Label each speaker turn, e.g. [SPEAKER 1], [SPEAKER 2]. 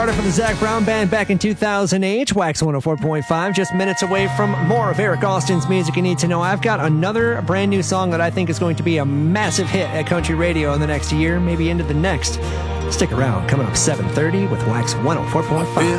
[SPEAKER 1] Started for the Zac Brown Band back in 2008, Wax 104.5, just minutes away from more of Eric Austin's music you need to know. I've got another brand new song that I think is going to be a massive hit at country radio in the next year, maybe into the next. Stick around, coming up 7:30 with Wax 104.5.